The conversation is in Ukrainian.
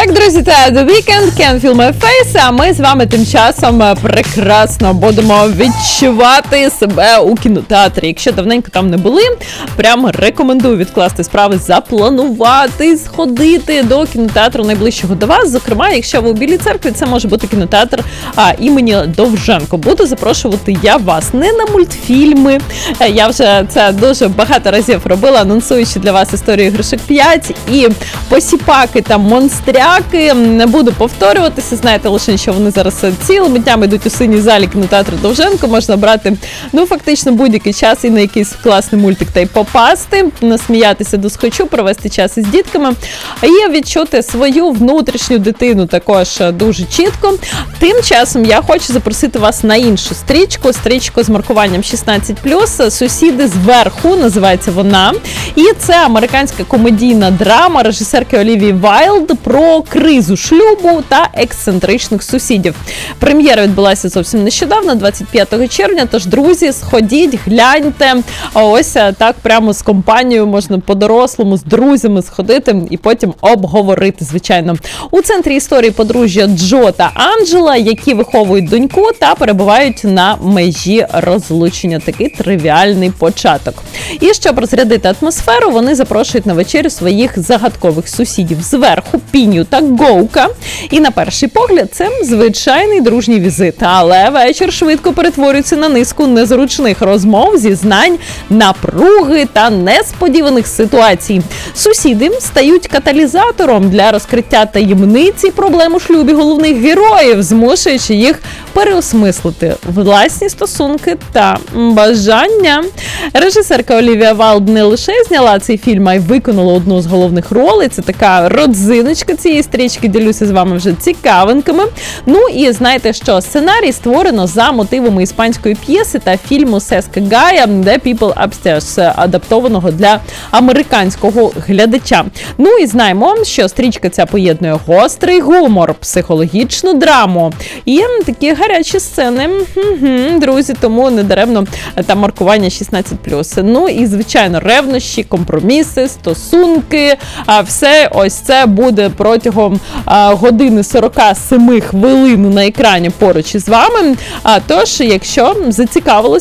Так, друзі, це The Weeknd, Can't Feel My Face, а ми з вами тим часом прекрасно будемо відчувати себе у кінотеатрі. Якщо давненько там не були, прямо рекомендую відкласти справи, запланувати, сходити до кінотеатру найближчого до вас. Зокрема, якщо ви у Білій Церкві, це може бути кінотеатр імені Довженко. Буду запрошувати я вас не на мультфільми, я вже це дуже багато разів робила, анонсуючи для вас історію «Іграшок 5» і посіпаки та монстряки. Не буду повторюватися, знаєте лише, що вони зараз цілими днями йдуть у синій залі кінотеатру Довженко. Можна брати, фактично будь-який час і на якийсь класний мультик та й попасти, насміятися до схочу, провести час із дітками і відчути свою внутрішню дитину також дуже чітко. Тим часом я хочу запросити вас на іншу стрічку з маркуванням 16+, «Сусіди зверху» називається вона. І це американська комедійна драма режисерки Олівії Вайлд про кризу шлюбу та ексцентричних сусідів. Прем'єра відбулася зовсім нещодавно, 25 червня, тож, друзі, сходіть, гляньте. Ось так прямо з компанією можна по-дорослому, з друзями сходити і потім обговорити, звичайно. У центрі історії подружжя Джо та Анджела, які виховують доньку та перебувають на межі розлучення. Такий тривіальний початок. І щоб розрядити атмосферу, вони запрошують на вечерю своїх загадкових сусідів зверху, Піню та Гоука. І на перший погляд це звичайний дружній візит. Але вечір швидко перетворюється на низку незручних розмов, зізнань, напруги та несподіваних ситуацій. Сусіди стають каталізатором для розкриття таємниці проблем у шлюбі головних героїв, змушуючи їх переосмислити власні стосунки та бажання. Режисерка Олівія Вайлд не лише зняла цей фільм, а й виконала одну з головних ролей. Це така родзиночка цієї стрічки, ділюся з вами вже цікавинками. Ну і знаєте що, сценарій створено за мотивами іспанської п'єси та фільму Сеска Гая «The People Upstairs», адаптованого для американського глядача. Ну і знаємо, що стрічка ця поєднує гострий гумор, психологічну драму і такі гарячі сцени. Друзі, тому недаремно там маркування 16+. Ну і, звичайно, ревнощі, компроміси, стосунки, все ось це буде протягом години 47 хвилин на екрані поруч із вами. Тож, якщо зацікавило